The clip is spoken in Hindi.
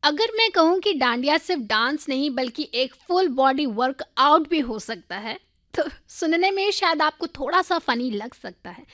अगर मैं कहूँ कि डांडिया सिर्फ डांस नहीं बल्कि एक फुल बॉडी वर्कआउट भी हो सकता है, तो सुनने में शायद आपको थोड़ा सा फनी लग सकता है।